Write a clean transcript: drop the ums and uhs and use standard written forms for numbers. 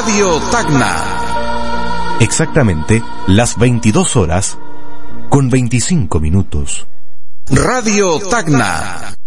Radio Tacna. Exactamente las 22 horas con 25 minutos. Radio Tacna.